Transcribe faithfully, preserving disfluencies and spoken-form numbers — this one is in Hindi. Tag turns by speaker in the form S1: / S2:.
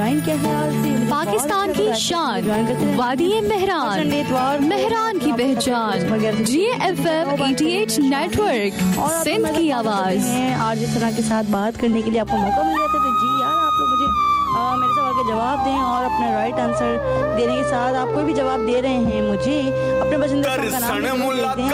S1: लाइन क्या है आज
S2: पाकिस्तान की शान, वादी मेहरान, मेहरान की पहचान, जी एफ एम अट्ठासी नेटवर्क, सिंध की आवाज।
S1: आज जिस तरह के साथ बात करने के लिए आपको मौका मिल जाता है, तो जी यार आप लोग मुझे आ, मेरे सवाल के जवाब दें और अपना राइट आंसर देने के साथ आप कोई भी जवाब दे रहे हैं मुझे अपने पसंदीदा का नाम दें।